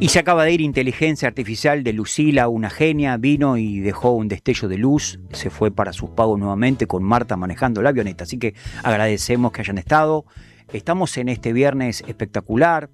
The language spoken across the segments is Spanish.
Y se acaba de ir Inteligencia Artificial de Lucila, una genia, vino y dejó un destello de luz, se fue para sus pagos nuevamente con Marta manejando la avioneta, así que agradecemos que hayan estado. Estamos en este viernes espectacular,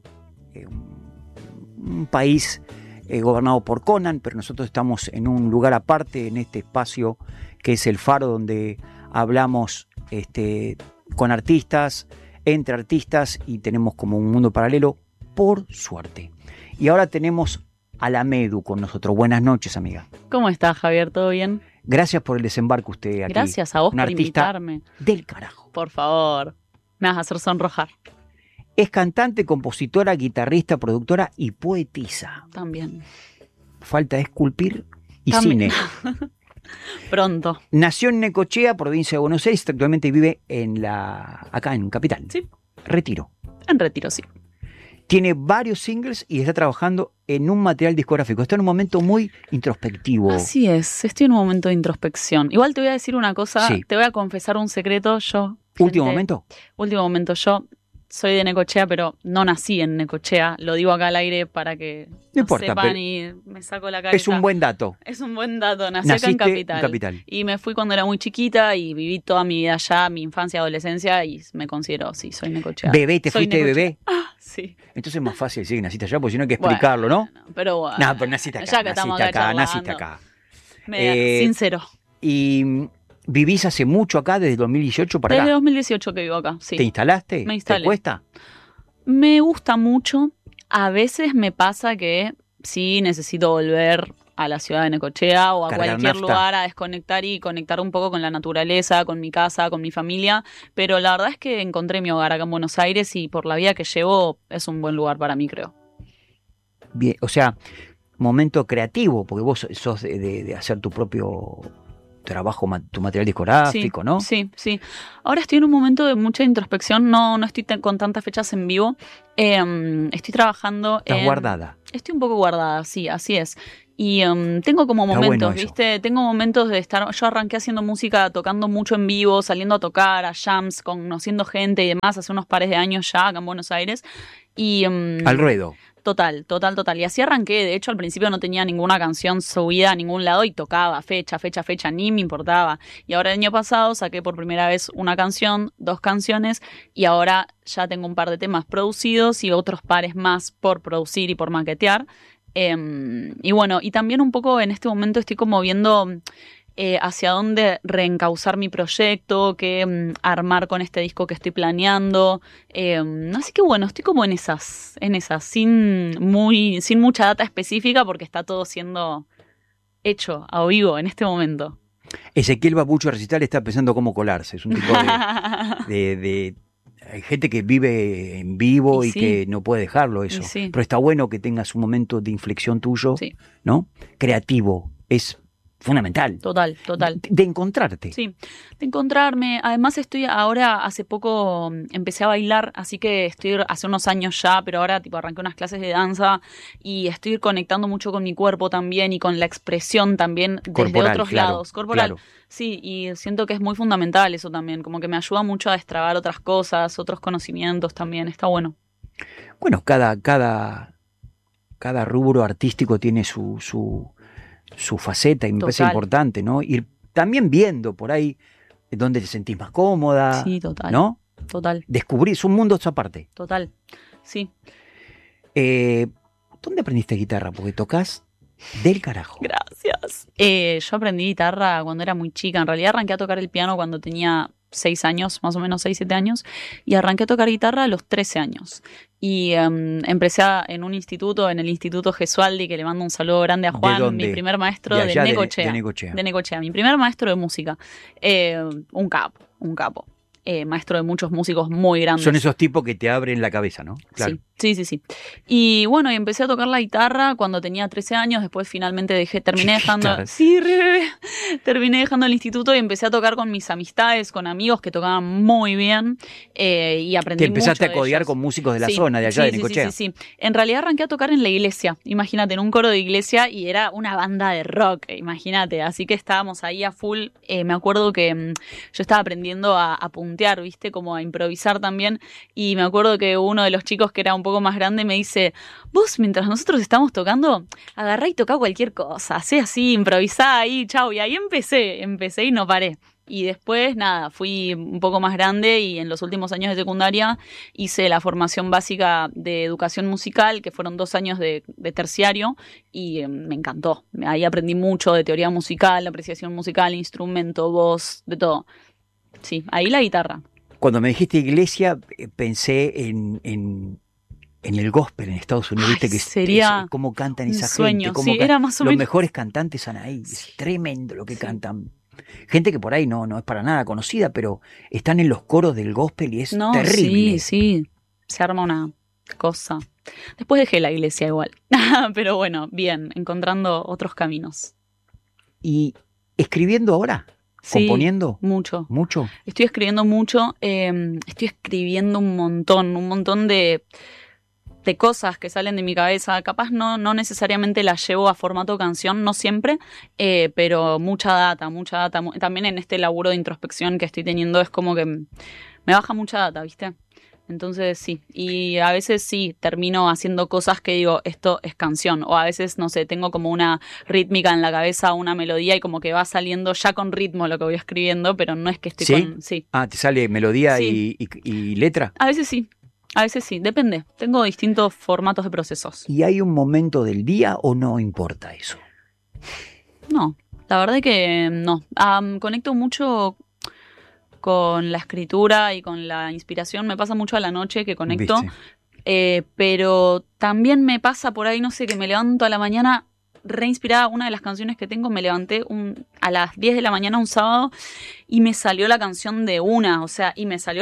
un país gobernado por Conan, pero nosotros estamos en un lugar aparte, en este espacio que es El Faro, donde hablamos con artistas, entre artistas, y tenemos como un mundo paralelo, por suerte. Y ahora tenemos a la Medu con nosotros. Buenas noches, amiga. ¿Cómo estás, Javier? ¿Todo bien? Gracias por el desembarco usted aquí. Gracias a vos por invitarme. Del carajo. Por favor, me vas a hacer sonrojar. Es cantante, compositora, guitarrista, productora y poetisa. También. Falta esculpir y cine. Pronto. Nació en Necochea, provincia de Buenos Aires, actualmente vive acá en Capital. Sí. Retiro. En Retiro, sí. Tiene varios singles y está trabajando en un material discográfico. Está en un momento muy introspectivo. Así es, estoy en un momento de introspección. Igual te voy a decir una cosa, sí. Te voy a confesar un secreto. ¿Último momento? Último momento. Yo soy de Necochea, pero no nací en Necochea. Lo digo acá al aire para que no importa, sepan y me saco la careta. Es un buen dato. Es un buen dato. Nací acá en Capital. Y me fui cuando era muy chiquita y viví toda mi vida allá, mi infancia, adolescencia, y me considero, sí, soy necochea. ¿Bebé? ¿Te fuiste de bebé? Sí. Entonces es más fácil decir que naciste allá, porque si no hay que explicarlo, ¿no? Pero bueno. No, pero naciste acá. Ya que estamos acá. Naciste acá. Sincero. Y ¿vivís hace mucho acá, desde 2018 para acá? Desde 2018 que vivo acá, sí. ¿Te instalaste? Me instalé. ¿Te cuesta? Me gusta mucho. A veces me pasa que sí necesito volver a la ciudad de Necochea o a cualquier lugar a desconectar y conectar un poco con la naturaleza, con mi casa, con mi familia, pero la verdad es que encontré mi hogar acá en Buenos Aires y por la vida que llevo es un buen lugar para mí, creo. Bien, o sea, momento creativo, porque vos sos de hacer tu propio trabajo, tu material discográfico, sí, ¿no? Sí. Ahora estoy en un momento de mucha introspección, no estoy con tantas fechas en vivo. Estoy trabajando. ¿Estás guardada? Estoy un poco guardada, sí, así es. Y tengo como momentos, bueno, ¿viste? Tengo momentos de estar. Yo arranqué haciendo música, tocando mucho en vivo, saliendo a tocar, a jams, conociendo gente y demás, hace unos pares de años ya acá en Buenos Aires. Y al ruedo. Total. Y así arranqué. De hecho, al principio no tenía ninguna canción subida a ningún lado y tocaba fecha, ni me importaba. Y ahora el año pasado saqué por primera vez una canción, 2 canciones, y ahora ya tengo un par de temas producidos y otros pares más por producir y por maquetear. Y bueno, y también un poco en este momento estoy como viendo hacia dónde reencauzar mi proyecto, qué armar con este disco que estoy planeando. Así que bueno, estoy como en esas, sin mucha data específica porque está todo siendo hecho a vivo en este momento. Ezequiel Babucho Recital está pensando cómo colarse. Es un tipo de hay gente que vive en vivo y que no puede dejarlo eso. Pero está bueno que tengas un momento de inflexión tuyo, ¿no? Creativo. Es fundamental. Total. De encontrarte. Sí, de encontrarme. Además hace poco empecé a bailar, así que estoy hace unos años ya, pero ahora arranqué unas clases de danza y estoy conectando mucho con mi cuerpo también y con la expresión también desde otros lados. Corporal. Claro. Sí, y siento que es muy fundamental eso también, como que me ayuda mucho a destrabar otras cosas, otros conocimientos también, está bueno. Bueno, cada rubro artístico tiene su faceta y me parece importante, ¿no? Ir también viendo por ahí dónde te sentís más cómoda. Sí, total. ¿No? Total. Descubrir, un mundo aparte. Total, sí. ¿Dónde aprendiste guitarra? Porque tocas del carajo. Gracias. Yo aprendí guitarra cuando era muy chica. En realidad arranqué a tocar el piano cuando tenía 6 años, más o menos 6, 7 años, y arranqué a tocar guitarra a los 13 años. Y empecé en un instituto, en el Instituto Gesualdi, que le mando un saludo grande a Juan, mi primer maestro de Necochea. De Necochea, mi primer maestro de música. Un capo. Maestro de muchos músicos muy grandes. Son esos tipos que te abren la cabeza, ¿no? Claro. Sí. Y bueno, empecé a tocar la guitarra cuando tenía 13 años, después finalmente terminé dejando el instituto y empecé a tocar con mis amistades, con amigos que tocaban muy bien y aprendí mucho. Te empezaste a codear con músicos de la zona, de allá de Necochea. Sí. En realidad arranqué a tocar en la iglesia, imagínate, en un coro de iglesia y era una banda de rock, imagínate, así que estábamos ahí a full. Me acuerdo que yo estaba aprendiendo a puntear, ¿viste? Como a improvisar también, y me acuerdo que uno de los chicos que era un poco más grande, me dice, vos mientras nosotros estamos tocando, agarrá y tocá cualquier cosa, hacé así, improvisá ahí, chau. Y ahí empecé y no paré. Y después, nada, fui un poco más grande y en los últimos años de secundaria hice la formación básica de educación musical, que fueron 2 años de terciario, y me encantó. Ahí aprendí mucho de teoría musical, apreciación musical, instrumento, voz, de todo. Sí, ahí la guitarra. Cuando me dijiste iglesia, pensé en el gospel en Estados Unidos, viste que sería cómo cantan un esa sueño, gente, cómo sí, era más o los menos. mejores cantantes son ahí, es tremendo lo que cantan. Gente que por ahí no es para nada conocida, pero están en los coros del gospel y es terrible. Sí, se arma una cosa. Después dejé la iglesia igual, pero bueno, bien, encontrando otros caminos. ¿Y escribiendo ahora? ¿Componiendo? Sí, mucho. ¿Mucho? Estoy escribiendo mucho, estoy escribiendo un montón de cosas que salen de mi cabeza. Capaz no necesariamente las llevo a formato canción, no siempre, pero mucha data. También en este laburo de introspección que estoy teniendo es como que me baja mucha data, ¿viste? Entonces sí, y a veces sí, termino haciendo cosas que digo, esto es canción, o a veces, no sé, tengo como una rítmica en la cabeza, una melodía y como que va saliendo ya con ritmo lo que voy escribiendo, pero no es que estoy con... Sí. Ah, ¿te sale melodía Sí. y letra? A veces sí, depende, tengo distintos formatos de procesos. ¿Y hay un momento del día o no importa eso? No, la verdad que no. Conecto mucho con la escritura y con la inspiración. Me pasa mucho a la noche que conecto. Pero también me pasa por ahí, no sé, que me levanto a la mañana reinspirada. Una de las canciones que tengo, me levanté a las 10 de la mañana un sábado y me salió la canción de una. O sea,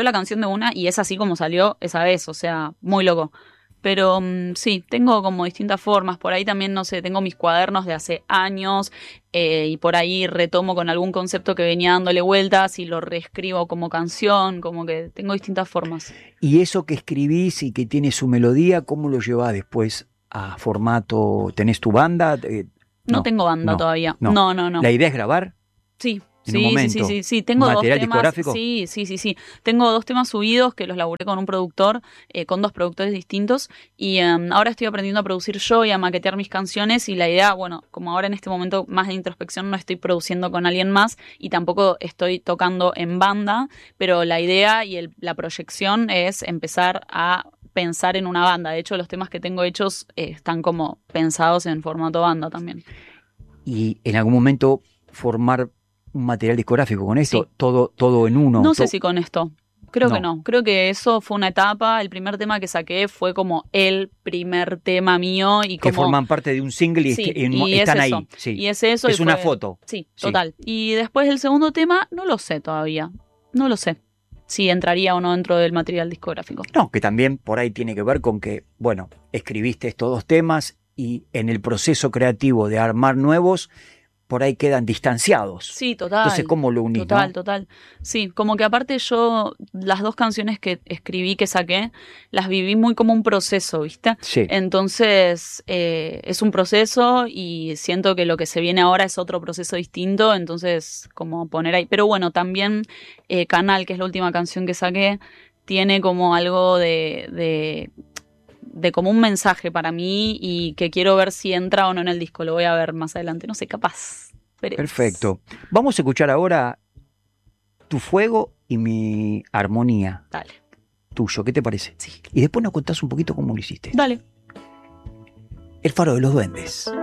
y es así como salió esa vez. O sea, muy loco. Pero sí, tengo como distintas formas. Por ahí también, no sé, tengo mis cuadernos de hace años y por ahí retomo con algún concepto que venía dándole vueltas y lo reescribo como canción, como que tengo distintas formas. ¿Y eso que escribís y que tiene su melodía, cómo lo llevás después a formato? ¿Tenés tu banda? No tengo banda todavía. No. ¿La idea es grabar? Sí. En un momento. Sí. Tengo ¿Material 2 temas. discográfico? Sí. Tengo 2 temas subidos que los laburé con un productor, con 2 productores distintos. Y ahora estoy aprendiendo a producir yo y a maquetear mis canciones. Y la idea, bueno, como ahora en este momento más de introspección no estoy produciendo con alguien más y tampoco estoy tocando en banda, pero la idea y la proyección es empezar a pensar en una banda. De hecho, los temas que tengo hechos están como pensados en formato banda también. Y en algún momento formar un material discográfico con esto, Sí. todo en uno. No sé si con esto. Creo que no. Creo que eso fue una etapa. El primer tema que saqué fue como el primer tema mío. Y que como, forman parte de un single y, sí, y están ahí. Sí. Y es eso. Es y una foto. Sí, total. Y después el segundo tema, no lo sé todavía. No lo sé si entraría o no dentro del material discográfico. No, que también por ahí tiene que ver con que, bueno, escribiste estos 2 temas y en el proceso creativo de armar nuevos, por ahí quedan distanciados. Sí, total. Entonces, ¿cómo lo unís? Total. Sí, como que aparte yo, las 2 canciones que escribí, que saqué, las viví muy como un proceso, ¿viste? Sí. Entonces, es un proceso y siento que lo que se viene ahora es otro proceso distinto, entonces, como poner ahí. Pero bueno, también Canal, que es la última canción que saqué, tiene como algo de como un mensaje para mí y que quiero ver si entra o no en el disco. Lo voy a ver más adelante. No sé, capaz. Veremos. Perfecto. Vamos a escuchar ahora Tu Fuego y Mi Armonía. Dale. Tuyo, ¿qué te parece? Sí. Y después nos contás un poquito cómo lo hiciste. Dale. El Faro de los Duendes.